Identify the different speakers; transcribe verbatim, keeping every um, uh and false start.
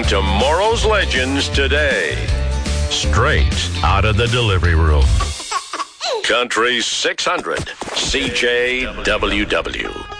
Speaker 1: tomorrow's legends today.
Speaker 2: Straight out of the delivery room.
Speaker 1: Country six hundred, C J W W.